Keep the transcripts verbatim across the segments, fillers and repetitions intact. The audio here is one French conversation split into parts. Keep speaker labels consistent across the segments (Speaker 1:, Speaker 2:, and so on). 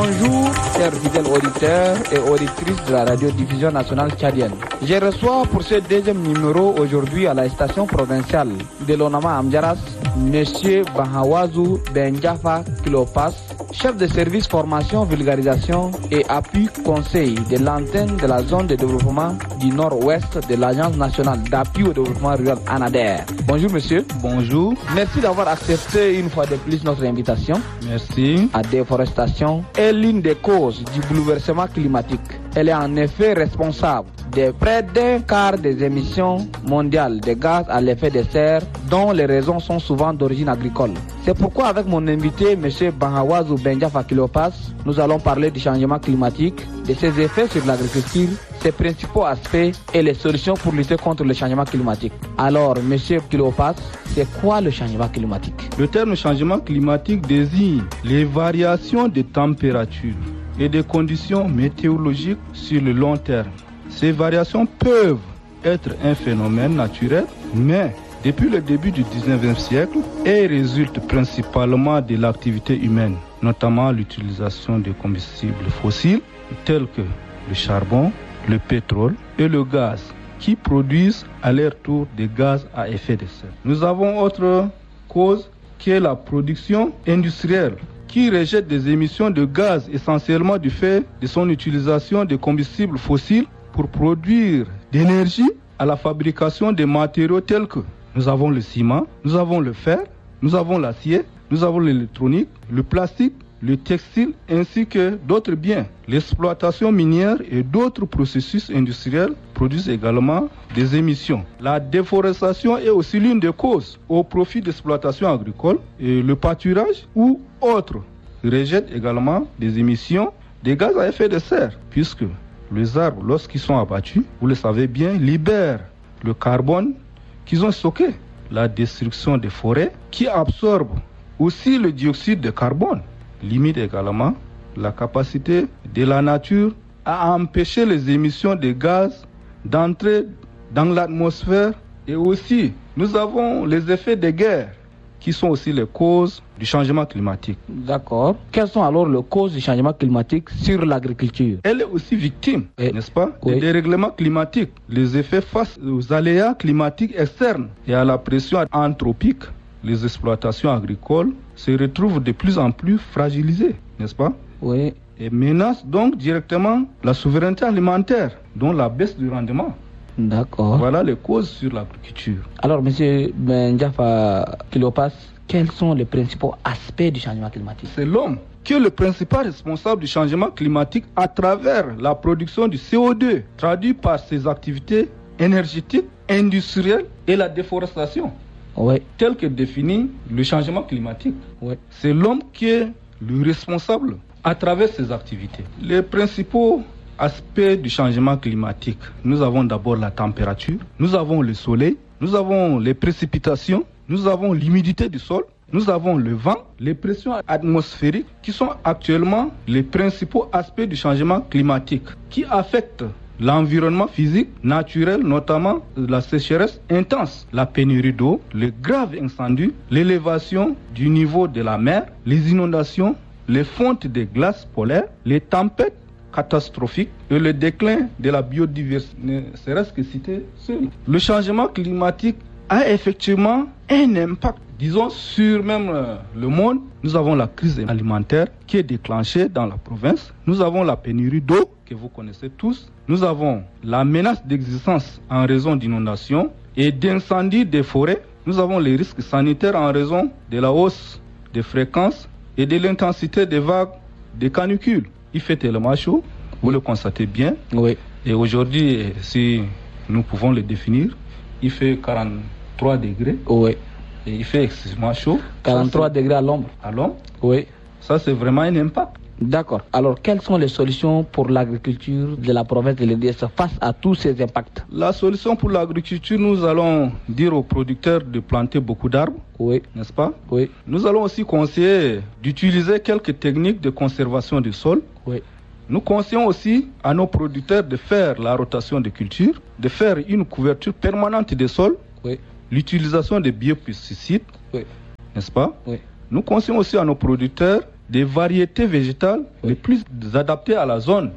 Speaker 1: Bonjour, chers fidèles auditeurs et auditrices de la radiodiffusion nationale tchadienne. Je reçois pour ce deuxième numéro aujourd'hui à la station provinciale de l'Onama Amdjaras, Monsieur Bahawazou Benjafa Kilopas, chef de service formation, vulgarisation et appui conseil de l'antenne de la zone de développement du nord-ouest de l'Agence nationale d'appui au développement rural ANADER. Bonjour monsieur.
Speaker 2: Bonjour.
Speaker 1: Merci d'avoir accepté une fois de plus notre invitation.
Speaker 2: Merci.
Speaker 1: La déforestation est l'une des causes du bouleversement climatique. Elle est en effet responsable de près d'un quart des émissions mondiales de gaz à l'effet de serre, dont les raisons sont souvent d'origine agricole. C'est pourquoi avec mon invité, M. Bahawazou Benjafa Kilopas, nous allons parler du changement climatique, de ses effets sur l'agriculture, ses principaux aspects et les solutions pour lutter contre le changement climatique. Alors, M. Kilopas, c'est quoi le changement climatique?
Speaker 2: Le terme changement climatique désigne les variations de température et des conditions météorologiques sur le long terme. Ces variations peuvent être un phénomène naturel, mais depuis le début du dix-neuvième siècle, elles résultent principalement de l'activité humaine, notamment l'utilisation de combustibles fossiles tels que le charbon, le pétrole et le gaz, qui produisent à leur tour des gaz à effet de serre. Nous avons autre cause qui est la production industrielle, qui rejette des émissions de gaz essentiellement du fait de son utilisation de combustibles fossiles pour produire d'énergie à la fabrication des matériaux tels que nous avons le ciment, nous avons le fer, nous avons l'acier, nous avons l'électronique, le plastique, le textile ainsi que d'autres biens. L'exploitation minière et d'autres processus industriels produisent également des émissions. La déforestation est aussi l'une des causes au profit d'exploitation agricole et le pâturage ou autres rejette également des émissions de gaz à effet de serre puisque les arbres, lorsqu'ils sont abattus, vous le savez bien, libèrent le carbone qu'ils ont stocké. La destruction des forêts qui absorbe aussi le dioxyde de carbone limite également la capacité de la nature à empêcher les émissions de gaz d'entrer dans l'atmosphère. Et aussi, nous avons les effets des guerres qui sont aussi les causes du changement climatique.
Speaker 1: D'accord. Quelles sont alors les causes du changement climatique sur l'agriculture?
Speaker 2: Elle est aussi victime,
Speaker 1: et,
Speaker 2: n'est-ce pas,
Speaker 1: oui.
Speaker 2: des dérèglements climatiques, les effets face aux aléas climatiques externes et à la pression anthropique. Les exploitations agricoles se retrouvent de plus en plus fragilisées, n'est-ce pas?
Speaker 1: Oui.
Speaker 2: Et menacent donc directement la souveraineté alimentaire, dont la baisse du rendement.
Speaker 1: D'accord.
Speaker 2: Voilà les causes sur l'agriculture.
Speaker 1: Alors, M. Benjafa Kilopas, quels sont les principaux aspects du changement climatique?
Speaker 2: C'est l'homme qui est le principal responsable du changement climatique à travers la production du C O deux, traduit par ses activités énergétiques, industrielles et la déforestation.
Speaker 1: Oui.
Speaker 2: Tel que défini le changement climatique.
Speaker 1: Oui.
Speaker 2: C'est l'homme qui est le responsable à travers ses activités. Les principaux aspects du changement climatique, nous avons d'abord la température, nous avons le soleil, nous avons les précipitations, nous avons l'humidité du sol, nous avons le vent, les pressions atmosphériques qui sont actuellement les principaux aspects du changement climatique qui affectent l'environnement physique, naturel, notamment la sécheresse intense, la pénurie d'eau, les graves incendies, l'élévation du niveau de la mer, les inondations, les fontes des glaces polaires, les tempêtes catastrophiques et le déclin de la biodiversité, ne serait-ce que citer ceux-là. Le changement climatique a effectivement un impact, disons, sur même euh, le monde. Nous avons la crise alimentaire qui est déclenchée dans la province. Nous avons la pénurie d'eau que vous connaissez tous. Nous avons la menace d'existence en raison d'inondations et d'incendies des forêts. Nous avons les risques sanitaires en raison de la hausse des fréquences et de l'intensité des vagues de canicule. Il fait tellement chaud, vous le constatez bien.
Speaker 1: Oui.
Speaker 2: Et aujourd'hui, si nous pouvons le définir, il fait quarante-trois degrés.
Speaker 1: Oui.
Speaker 2: Et il fait excessivement chaud.
Speaker 1: quarante-trois
Speaker 2: Ça,
Speaker 1: degrés à l'ombre.
Speaker 2: À l'ombre.
Speaker 1: Oui.
Speaker 2: Ça, c'est vraiment un impact.
Speaker 1: D'accord. Alors, quelles sont les solutions pour l'agriculture de la province de l'E D S face à tous ces impacts?
Speaker 2: La solution pour l'agriculture, nous allons dire aux producteurs de planter beaucoup d'arbres.
Speaker 1: Oui.
Speaker 2: N'est-ce pas?
Speaker 1: Oui.
Speaker 2: Nous allons aussi conseiller d'utiliser quelques techniques de conservation du sol.
Speaker 1: Oui.
Speaker 2: Nous conseillons aussi à nos producteurs de faire la rotation de culture, de faire une couverture permanente des sols,
Speaker 1: oui.
Speaker 2: l'utilisation des biopesticides,
Speaker 1: oui.
Speaker 2: n'est-ce pas?
Speaker 1: Oui.
Speaker 2: Nous conseillons aussi à nos producteurs des variétés végétales oui. les plus adaptées à la zone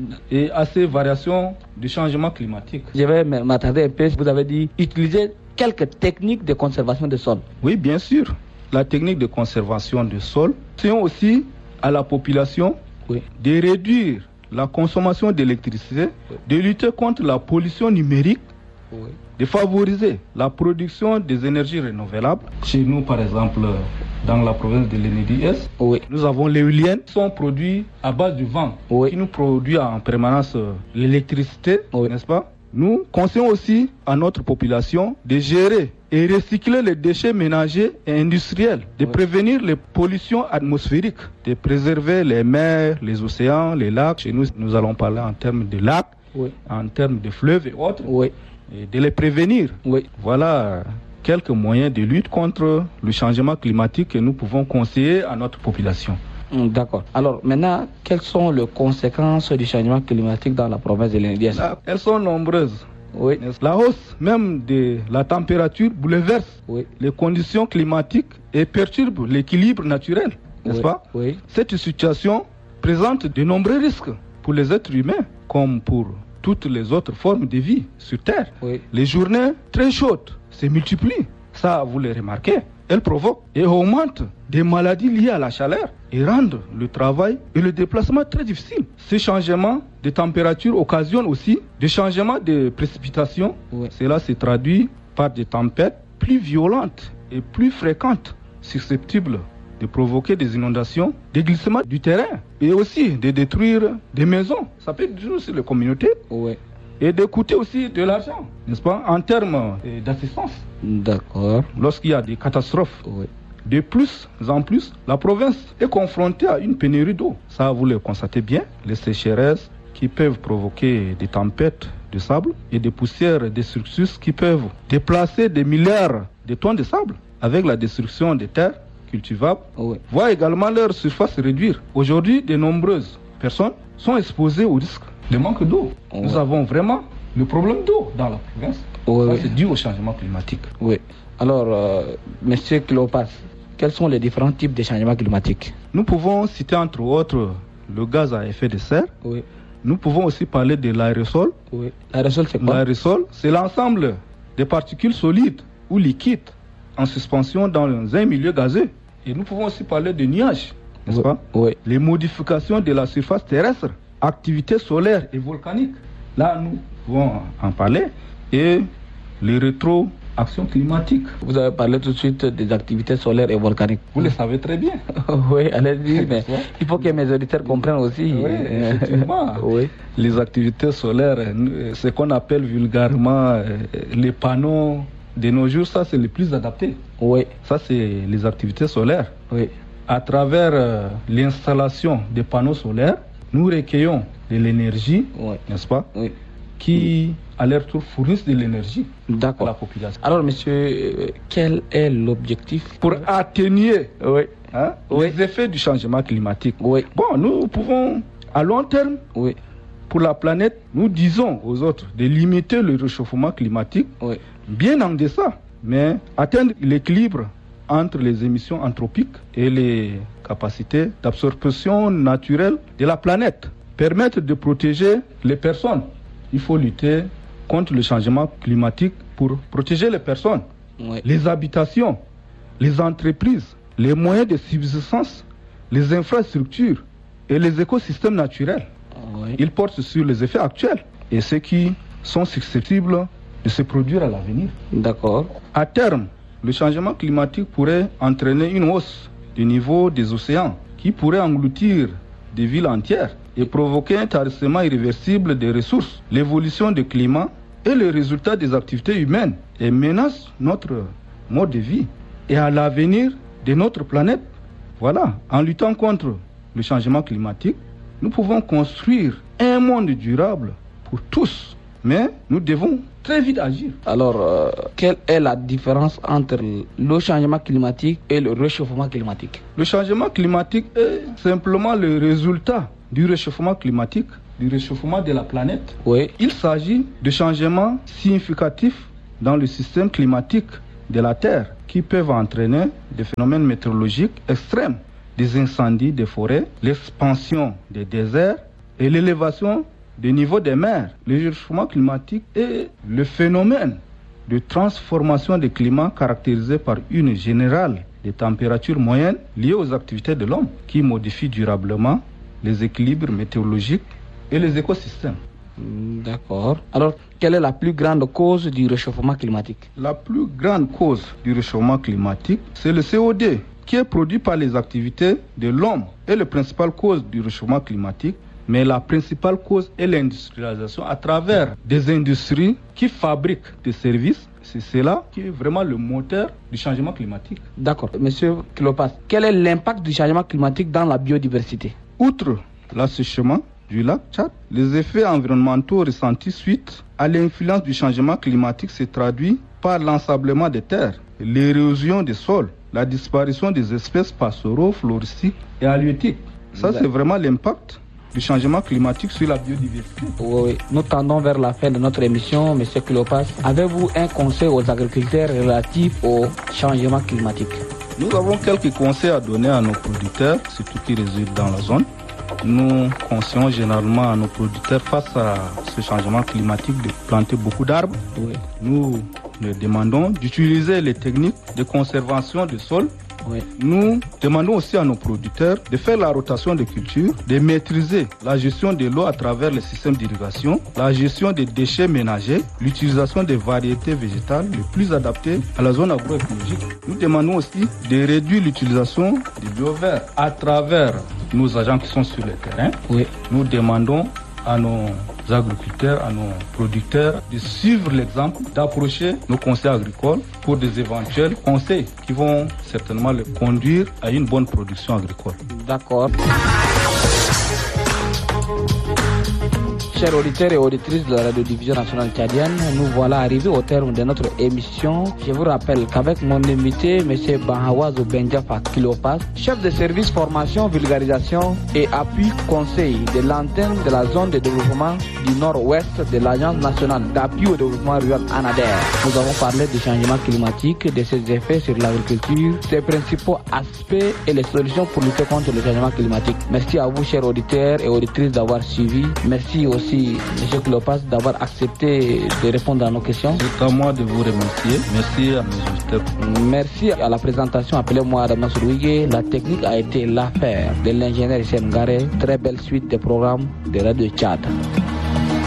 Speaker 2: et à ces variations du changement climatique.
Speaker 1: Je vais m'attarder un peu. Vous avez dit utiliser quelques techniques de conservation des sols.
Speaker 2: Oui, bien sûr. La technique de conservation du sol, c'est aussi à la population oui. de réduire la consommation d'électricité, oui. de lutter contre la pollution numérique, oui. de favoriser la production des énergies renouvelables. Chez nous, par exemple, dans la province de l'Enedi-Est, oui. nous avons l'éolienne qui sont produits à base du vent, oui. qui nous produit en permanence l'électricité, oui. n'est-ce pas? Nous conseillons aussi à notre population de gérer et recycler les déchets ménagers et industriels, de oui. prévenir les pollutions atmosphériques, de préserver les mers, les océans, les lacs. Chez nous, nous allons parler en termes de lacs, oui. en termes de fleuves et autres, oui. et de les prévenir. Oui. Voilà quelques moyens de lutte contre le changement climatique que nous pouvons conseiller à notre population.
Speaker 1: D'accord. Alors maintenant, quelles sont les conséquences du changement climatique dans la province de l'Enedi-Est?
Speaker 2: Elles sont nombreuses. Oui. La hausse même de la température bouleverse oui. les conditions climatiques et perturbe l'équilibre naturel, n'est-ce oui. pas? Oui. Cette situation présente de nombreux risques pour les êtres humains comme pour toutes les autres formes de vie sur Terre. Oui. Les journées très chaudes se multiplient. Ça, vous le remarquez. Elles provoquent et augmentent des maladies liées à la chaleur et rendent le travail et le déplacement très difficiles. Ces changements de température occasionnent aussi des changements de précipitations. Oui. Cela se traduit par des tempêtes plus violentes et plus fréquentes, susceptibles de provoquer des inondations, des glissements du terrain et aussi de détruire des maisons. Ça peut détruire aussi les communautés. Oui. Et de coûter aussi de l'argent, n'est-ce pas, en termes d'assistance.
Speaker 1: D'accord.
Speaker 2: Lorsqu'il y a des catastrophes. Oui. De plus en plus, la province est confrontée à une pénurie d'eau. Ça, vous le constatez bien. Les sécheresses qui peuvent provoquer des tempêtes de sable et des poussières destructrices qui peuvent déplacer des milliards de tonnes de sable avec la destruction des terres cultivables, oui. voient également leur surface réduire. Aujourd'hui, de nombreuses personnes sont exposées au risque de manque d'eau. Oui. Nous avons vraiment le problème d'eau dans la province. Oui, Ça, oui. c'est dû au changement climatique.
Speaker 1: Oui. Alors, euh, Monsieur Cléopas, quels sont les différents types de changements climatiques?
Speaker 2: Nous pouvons citer entre autres le gaz à effet de serre. Oui. Nous pouvons aussi parler de l'aérosol.
Speaker 1: Oui. L'aérosol, c'est quoi?
Speaker 2: L'aérosol, c'est l'ensemble des particules solides ou liquides en suspension dans un milieu gazeux. Et nous pouvons aussi parler de nuages, n'est-ce oui. pas? Oui. Les modifications de la surface terrestre, activités solaires et volcaniques. Là, nous pouvons en parler. Et les rétroactions climatiques.
Speaker 1: Vous avez parlé tout de suite des activités solaires et volcaniques.
Speaker 2: Vous le savez très bien.
Speaker 1: Oui, allez-y, mais il faut que mes auditeurs comprennent aussi.
Speaker 2: Oui, effectivement. Oui. Les activités solaires, ce qu'on appelle vulgairement les panneaux de nos jours, ça c'est le plus adapté. Oui. Ça c'est les activités solaires. Oui. À travers euh, l'installation des panneaux solaires, nous recueillons de l'énergie, oui. n'est-ce pas? Oui. Qui, à leur tour, fournissent de l'énergie à la population.
Speaker 1: Alors, monsieur, euh, quel est l'objectif?
Speaker 2: Pour atténuer oui. Hein, oui. les effets du changement climatique. Oui. Bon, nous pouvons, à long terme, oui. pour la planète, nous disons aux autres de limiter le réchauffement climatique, oui. bien en deçà, mais atteindre l'équilibre entre les émissions anthropiques et les capacités d'absorption naturelle de la planète. Permettre de protéger les personnes. Il faut lutter contre le changement climatique pour protéger les personnes, oui. les habitations, les entreprises, les moyens de subsistance, les infrastructures et les écosystèmes naturels. Oui. Il porte sur les effets actuels et ceux qui sont susceptibles de se produire à l'avenir.
Speaker 1: D'accord.
Speaker 2: À terme, le changement climatique pourrait entraîner une hausse du niveau des océans qui pourrait engloutir des villes entières et provoquer un tarissement irréversible des ressources. L'évolution du climat est le résultat des activités humaines et menace notre mode de vie et à l'avenir de notre planète. Voilà, en luttant contre le changement climatique, nous pouvons construire un monde durable pour tous. Mais nous devons très vite agir.
Speaker 1: Alors, euh, quelle est la différence entre le changement climatique et le réchauffement climatique?
Speaker 2: Le changement climatique est simplement le résultat du réchauffement climatique, du réchauffement de la planète. Oui. Il s'agit de changements significatifs dans le système climatique de la Terre qui peuvent entraîner des phénomènes météorologiques extrêmes des incendies des forêts, l'expansion des déserts et l'élévation du niveau des mers. Le réchauffement climatique est le phénomène de transformation du climat caractérisé par une générale des températures moyennes liées aux activités de l'homme qui modifient durablement les équilibres météorologiques et les écosystèmes.
Speaker 1: D'accord. Alors, quelle est la plus grande cause du réchauffement climatique?
Speaker 2: La plus grande cause du réchauffement climatique, c'est le C O deux, qui est produit par les activités de l'homme et la principale cause du réchauffement climatique. Mais la principale cause est l'industrialisation à travers des industries qui fabriquent des services. C'est cela qui est vraiment le moteur du changement climatique.
Speaker 1: D'accord. Monsieur Kilopas, quel est l'impact du changement climatique dans la biodiversité?
Speaker 2: Outre l'assèchement du lac Tchad, les effets environnementaux ressentis suite à l'influence du changement climatique se traduisent par l'ensablement des terres, l'érosion des sols, la disparition des espèces pastoraux, floristiques et halieutiques. Ça, c'est vraiment l'impact du changement climatique sur la biodiversité.
Speaker 1: Oui, nous tendons vers la fin de notre émission, Monsieur Kilopas. Avez-vous un conseil aux agriculteurs relatif au changement climatique?
Speaker 2: Nous avons quelques conseils à donner à nos producteurs, surtout qui résident dans la zone. Nous conseillons généralement à nos producteurs face à ce changement climatique de planter beaucoup d'arbres.
Speaker 1: Oui.
Speaker 2: Nous leur demandons d'utiliser les techniques de conservation du sol.
Speaker 1: Oui.
Speaker 2: Nous demandons aussi à nos producteurs de faire la rotation des cultures, de maîtriser la gestion de l'eau à travers les systèmes d'irrigation, la gestion des déchets ménagers, l'utilisation des variétés végétales les plus adaptées à la zone agroécologique. Nous demandons aussi de réduire l'utilisation des bio-verts à travers nos agents qui sont sur le terrain.
Speaker 1: Oui.
Speaker 2: Nous demandons à nos agriculteurs, à nos producteurs de suivre l'exemple, d'approcher nos conseils agricoles pour des éventuels conseils qui vont certainement les conduire à une bonne production agricole.
Speaker 1: D'accord. Chers auditeurs et auditrices de la radiodiffusion nationale tchadienne, nous voilà arrivés au terme de notre émission. Je vous rappelle qu'avec mon invité, M. Bahawazo Benjafa Kilopas, chef de service formation, vulgarisation et appui conseil de l'antenne de la zone de développement du nord-ouest de l'Agence nationale d'appui au développement rural ANADER. Nous avons parlé du changement climatique, de ses effets sur l'agriculture, ses principaux aspects et les solutions pour lutter contre le changement climatique. Merci à vous, chers auditeurs et auditrices, d'avoir suivi. Merci aussi Merci M. Kilopas d'avoir accepté de répondre à nos questions.
Speaker 2: C'est à moi de vous remercier. Merci à mes auditeurs.
Speaker 1: Merci à la présentation. Appelez-moi Adamas Rouigué. La technique a été l'affaire de l'ingénieur Hissène Garé. Très belle suite des programmes de Radio Tchad.